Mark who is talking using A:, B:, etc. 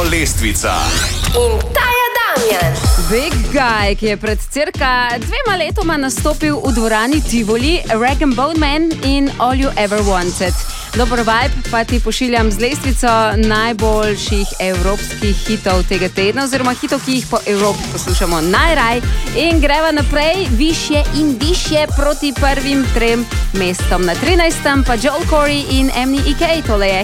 A: lestvica.
B: In ta je Damjan.
C: Big Guy, ki je pred cirka 2 letoma nastopil v dvorani Tivoli, Rag & Bone Man in All You Ever Wanted. Dober vibe pa ti pošiljam z lestvico najboljših evropskih hitov tega tedna, oziroma hitov, ki jih po Evropi poslušamo najraj. In greva naprej, višje in višje proti prvim 3 mestom. Na 13. pa Joel Corey in Emily EK, tole je